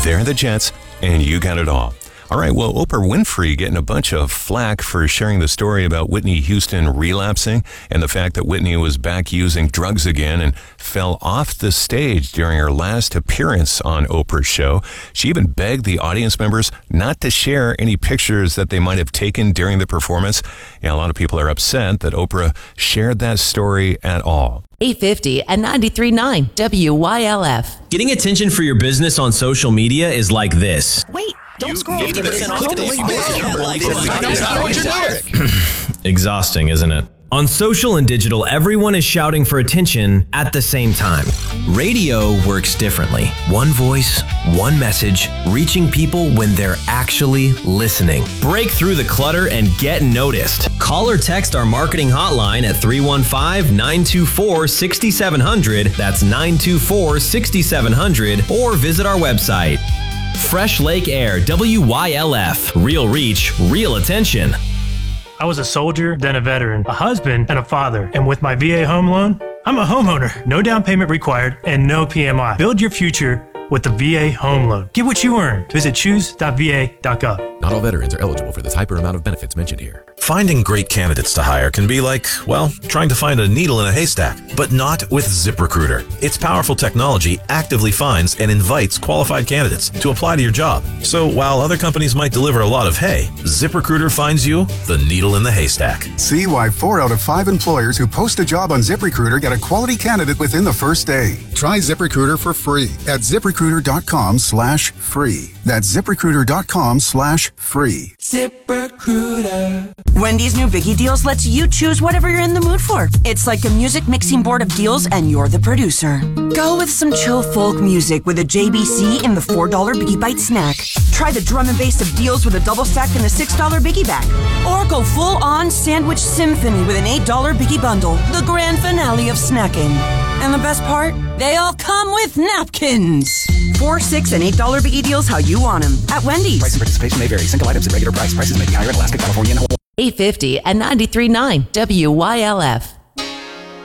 they're the Jets, and you got it all. All right, well, Oprah Winfrey getting a bunch of flack for sharing the story about Whitney Houston relapsing and the fact that Whitney was back using drugs again and fell off the stage during her last appearance on Oprah's show. She even begged the audience members not to share any pictures that they might have taken during the performance. Yeah, a lot of people are upset that Oprah shared that story at all. 850 and 93.9 WYLF. Getting attention for your business on social media is like this. Wait, don't scroll. Exhausting, isn't it? On social and digital, everyone is shouting for attention at the same time. Radio works differently. One voice, one message, reaching people when they're actually listening. Break through the clutter and get noticed. Call or text our marketing hotline at 315-924-6700. That's 924-6700. Or visit our website. Fresh Lake Air, WYLF. Real reach, real attention. I was a soldier, then a veteran, a husband, and a father. And with my VA home loan, I'm a homeowner. No down payment required and no PMI. Build your future with the VA home loan. Get what you earn. Visit choose.va.gov. Not all veterans are eligible for this hyper amount of benefits mentioned here. Finding great candidates to hire can be like, well, trying to find a needle in a haystack, but not with ZipRecruiter. Its powerful technology actively finds and invites qualified candidates to apply to your job. So while other companies might deliver a lot of hay, ZipRecruiter finds you the needle in the haystack. See why 4 out of 5 employers who post a job on ZipRecruiter get a quality candidate within the first day. Try ZipRecruiter for free at ZipRecruiter.com/free. That's ZipRecruiter.com/free. ZipRecruiter. Wendy's new Biggie Deals lets you choose whatever you're in the mood for. It's like a music mixing board of deals and you're the producer. Go with some chill folk music with a JBC in the $4 Biggie Bite snack. Try the drum and bass of deals with a double stack in the $6 Biggie bag. Or go full on sandwich symphony with an $8 Biggie bundle. The grand finale of snacking. And the best part? They all come with napkins. $4, $6, and $8 Biggie Deals how you want them at Wendy's. Price and participation may vary. Single items at regular price. Prices may be higher in Alaska, California, and Hawaii. 850 and 93.9 WYLF.